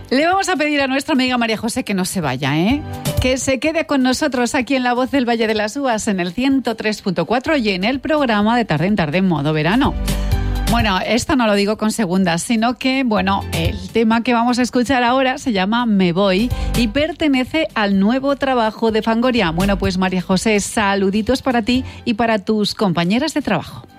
Le vamos a pedir a nuestra amiga María José que no se vaya, ¿eh? Que se quede con nosotros aquí en La Voz del Valle de las Uvas, en el 103.4 y en el programa de Tarde en Tarde en modo verano. Bueno, esto no lo digo con segundas, sino que, bueno, el tema que vamos a escuchar ahora se llama Me Voy y pertenece al nuevo trabajo de Fangoria. Bueno, pues María José, saluditos para ti y para tus compañeras de trabajo.